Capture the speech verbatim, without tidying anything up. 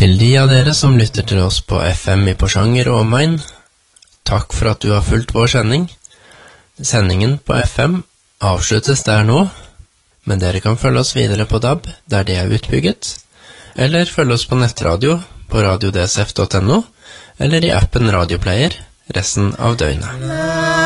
Til de av dere som lytter til oss på F M i Porsanger og omegn, takk for at du har fulgt vår sending. Sendingen på F M avsluttes der nå, men dere kan følge oss videre på D A B, der det er utbygget, eller følge oss på nettradio på radio d s f punktum n o, eller i appen Radioplayer resten av døgnet.